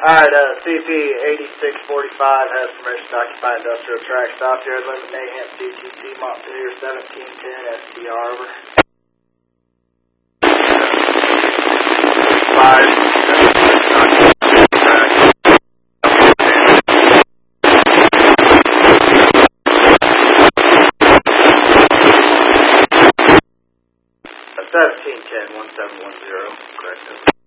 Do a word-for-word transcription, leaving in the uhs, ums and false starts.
Alright, uh, C P eighty-six forty-five has permission to occupy industrial track stop here at Lemon Mayhem C T C Montpelier seventeen ten S T R, over. Five, seventeen ten one seven one zero, correct.